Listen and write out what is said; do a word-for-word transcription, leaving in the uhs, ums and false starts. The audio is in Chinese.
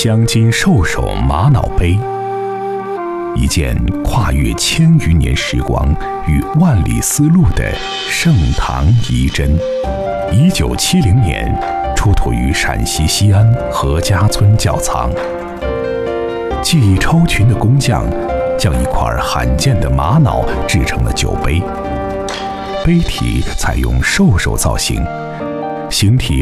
镶金兽首玛瑙杯，一件跨越千余年时光与万里丝路的盛唐遗珍。一九七零年出土于陕西西安何家村窖藏。技艺超群的工匠将一块罕见的玛瑙制成了酒杯，杯体采用兽首造型，形体